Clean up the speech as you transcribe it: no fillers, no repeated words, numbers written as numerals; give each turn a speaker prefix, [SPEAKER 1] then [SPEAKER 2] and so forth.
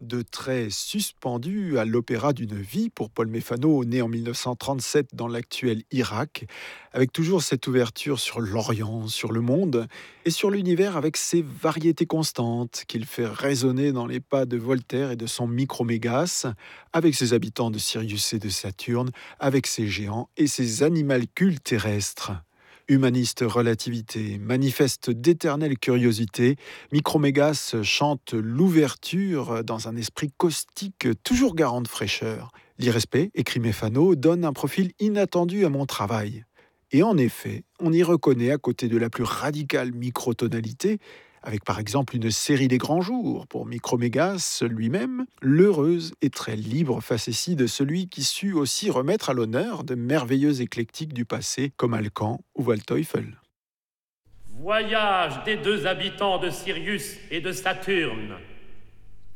[SPEAKER 1] de traits suspendus à l'opéra d'une vie pour Paul Méfano, né en 1937 dans l'actuel Irak, avec toujours cette ouverture sur l'Orient, sur le monde et sur l'univers avec ses variétés constantes qu'il fait résonner dans les pas de Voltaire et de son Micromégas, avec ses habitants de Sirius et de Saturne, avec ses géants et ses animalcules terrestres. Humaniste relativité, manifeste d'éternelle curiosité, Micromégas chante l'ouverture dans un esprit caustique toujours garant de fraîcheur. L'irrespect, écrit Méfano, donne un profil inattendu à mon travail. Et en effet, on y reconnaît à côté de la plus radicale microtonalité, avec par exemple une série des grands jours pour Micromégas lui-même, l'heureuse et très libre facétie de celui qui sut aussi remettre à l'honneur de merveilleux éclectiques du passé comme Alcan ou Waldteufel.
[SPEAKER 2] Voyage des deux habitants de Sirius et de Saturne.